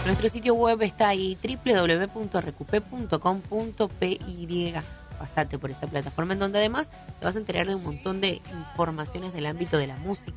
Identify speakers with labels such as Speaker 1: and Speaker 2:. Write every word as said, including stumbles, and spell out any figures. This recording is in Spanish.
Speaker 1: Nuestro sitio web está ahí, doble u doble u doble u punto recupe punto com punto pe i. Pasate por esa plataforma en donde además te vas a enterar de un montón de informaciones del ámbito de la música.